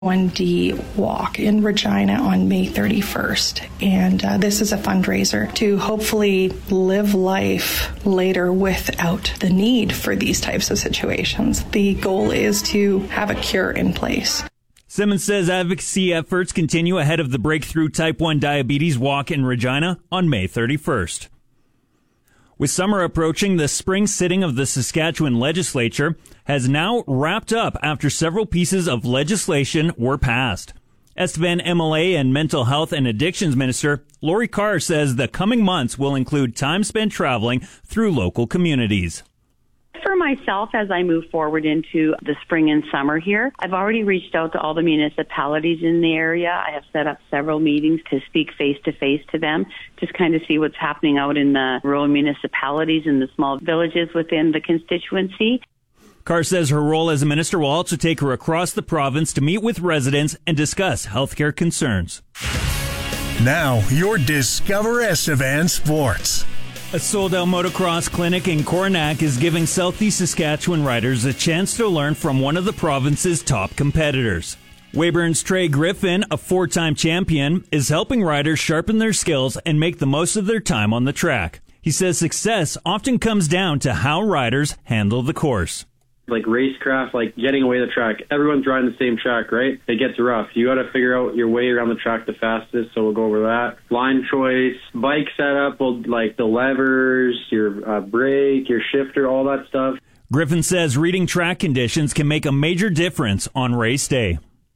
1D walk in Regina on May 31st. And this is a fundraiser to hopefully live life later without the need for these types of situations. The goal is to have a cure in place. Simmons says advocacy efforts continue ahead of the Breakthrough Type 1 Diabetes Walk in Regina on May 31st. With summer approaching, the spring sitting of the Saskatchewan legislature has now wrapped up after several pieces of legislation were passed. Estevan MLA and Mental Health and Addictions Minister Lori Carr says the coming months will include time spent traveling through local communities. For myself, as I move forward into the spring and summer here, I've already reached out to all the municipalities in the area. I have set up several meetings to speak face-to-face to them, just kind of see what's happening out in the rural municipalities and the small villages within the constituency. Carr says her role as a minister will also take her across the province to meet with residents and discuss healthcare concerns. Now, your Discover Estevan Sports. A sold-out motocross clinic in Coronach is giving Southeast Saskatchewan riders a chance to learn from one of the province's top competitors. Weyburn's Trey Griffin, a four-time champion, is helping riders sharpen their skills and make the most of their time on the track. He says success often comes down to how riders handle the course. Like racecraft, like getting away the track. Everyone's riding the same track, right? It gets rough. You got to figure out your way around the track the fastest, so we'll go over that. Line choice, bike setup, like the levers, your brake, your shifter, all that stuff. Griffin says reading track conditions can make a major difference on race day.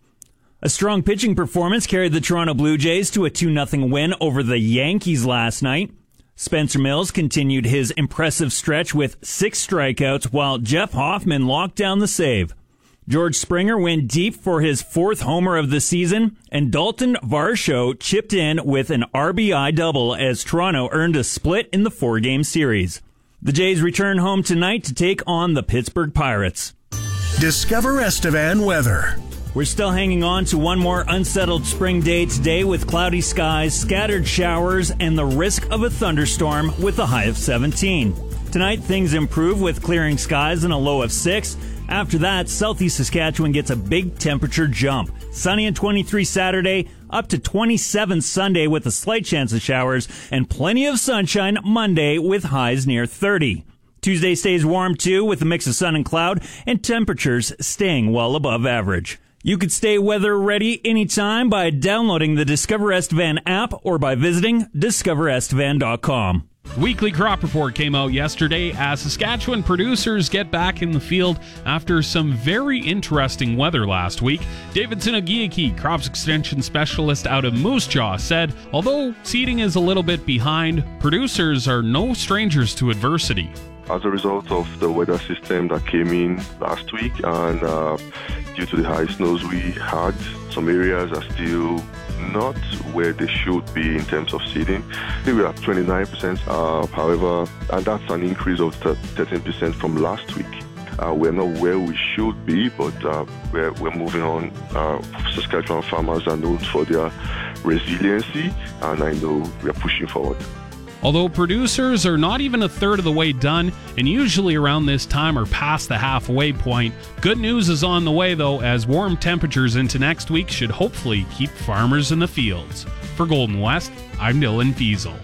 A strong pitching performance carried the Toronto Blue Jays to a 2-0 win over the Yankees last night. Spencer Mills continued his impressive stretch with 6 strikeouts, while Jeff Hoffman locked down the save. George Springer went deep for his 4th homer of the season, and Dalton Varsho chipped in with an RBI double as Toronto earned a split in the 4-game series. The Jays return home tonight to take on the Pittsburgh Pirates. Discover Estevan weather. We're still hanging on to one more unsettled spring day today with cloudy skies, scattered showers, and the risk of a thunderstorm with a high of 17. Tonight, things improve with clearing skies and a low of 6. After that, Southeast Saskatchewan gets a big temperature jump. Sunny and 23 Saturday, up to 27 Sunday with a slight chance of showers, and plenty of sunshine Monday with highs near 30. Tuesday stays warm too with a mix of sun and cloud, and temperatures staying well above average. You could stay weather ready anytime by downloading the Discover Estevan app or by visiting discoverestevan.com. Weekly crop report came out yesterday as Saskatchewan producers get back in the field after some very interesting weather last week. Davidson Ogieki, crops extension specialist out of Moose Jaw, said, although seeding is a little bit behind, producers are no strangers to adversity. As a result of the weather system that came in last week and due to the high snows we had, some areas are still not where they should be in terms of seeding. We are at 29%, however, and that's an increase of 13% from last week. We're not where we should be, but we're moving on. Saskatchewan farmers are known for their resiliency, and I know we are pushing forward. Although producers are not even a third of the way done, and usually around this time are past the halfway point, good news is on the way though, as warm temperatures into next week should hopefully keep farmers in the fields. For Golden West, I'm Dylan Fiesel.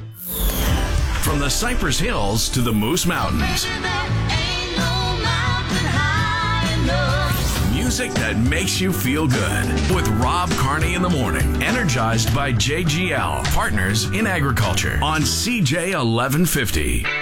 From the Cypress Hills to the Moose Mountains. Music that makes you feel good with Rob Carney in the morning. Energized by JGL, partners in agriculture on CJ 1150.